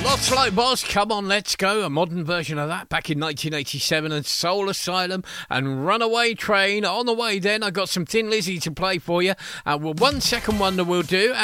Lots Like Boss, Come On Let's Go, a modern version of that back in 1987, and Soul Asylum and Runaway Train on the way. Then I got some Thin Lizzy to play for you. Well, 1 Second Wonder will do.